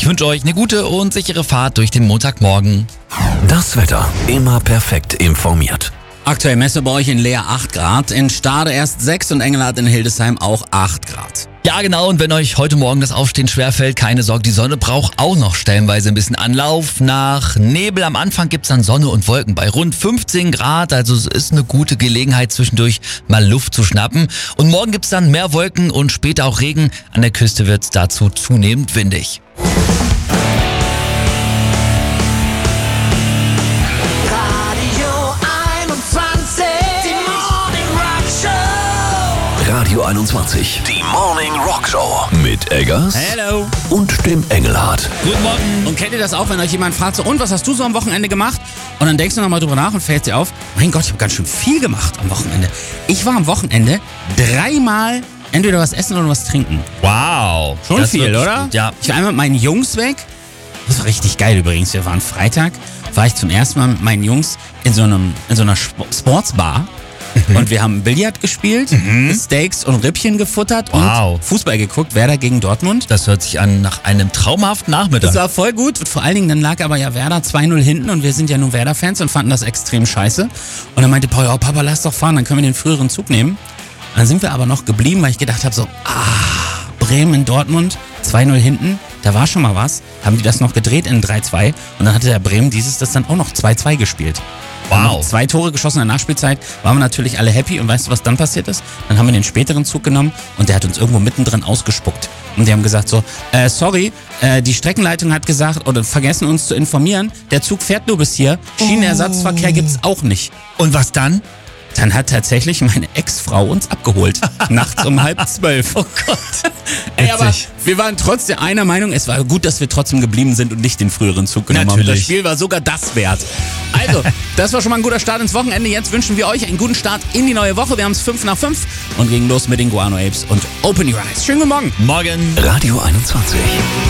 Ich wünsche euch eine gute und sichere Fahrt durch den Montagmorgen. Das Wetter immer perfekt informiert. Aktuell Messe bei euch in Leer 8 Grad, in Stade erst 6 und Engelhardt in Hildesheim auch 8 Grad. Ja genau, und wenn euch heute Morgen das Aufstehen schwerfällt, keine Sorge, die Sonne braucht auch noch stellenweise ein bisschen Anlauf. Nach Nebel am Anfang gibt's dann Sonne und Wolken bei rund 15 Grad, also es ist eine gute Gelegenheit zwischendurch mal Luft zu schnappen. Und morgen gibt's dann mehr Wolken und später auch Regen, an der Küste wird's dazu zunehmend windig. Radio 21, die Morning Rock Show mit Eggers Hello. und dem Engelhardt. Guten Morgen. Und kennt ihr das auch, wenn euch jemand fragt, so, und was hast du so am Wochenende gemacht? Und dann denkst du nochmal drüber nach und fällt dir auf, mein Gott, ich habe ganz schön viel gemacht am Wochenende. Ich war am Wochenende 3-mal entweder was essen oder was trinken. Wow. Schon Das viel, wirklich oder? gut, ja. Ich war einmal mit meinen Jungs weg. Das war richtig geil übrigens. Wir waren Freitag, war ich zum ersten Mal mit meinen Jungs in so einer Sportsbar. Und wir haben Billard gespielt, Steaks und Rippchen gefuttert Wow. und Fußball geguckt, Werder gegen Dortmund. Das hört sich an nach einem traumhaften Nachmittag. Das war voll gut. Und vor allen Dingen, dann lag aber ja Werder 2-0 hinten und wir sind ja nun Werder-Fans und fanden das extrem scheiße. Und dann meinte Paul, oh Papa, lass doch fahren, dann können wir den früheren Zug nehmen. Und dann sind wir aber noch geblieben, weil ich gedacht habe so, Bremen in Dortmund, 2-0 hinten, da war schon mal was. Haben die das noch gedreht in 3-2 und dann hatte der Bremen das dann auch noch 2-2 gespielt. Wow. 2 Tore geschossen in der Nachspielzeit, waren wir natürlich alle happy und weißt du, was dann passiert ist? Dann haben wir den späteren Zug genommen und der hat uns irgendwo mittendrin ausgespuckt. Und die haben gesagt so, sorry, die Streckenleitung hat gesagt oder vergessen uns zu informieren, der Zug fährt nur bis hier, Schienenersatzverkehr gibt's auch nicht. Und was dann? Dann hat tatsächlich meine Ex-Frau uns abgeholt. Nachts um 11:30. Oh Gott. Ey, aber Witzig. wir waren trotzdem einer Meinung, es war gut, dass wir trotzdem geblieben sind und nicht den früheren Zug genommen haben. Das Natürlich. Spiel war sogar das wert. Also, das war schon mal ein guter Start ins Wochenende. Jetzt wünschen wir euch einen guten Start in die neue Woche. Wir haben es 5:05 und gehen los mit den Guano Apes und Open Your Eyes. Schönen guten Morgen. Morgen. Radio 21.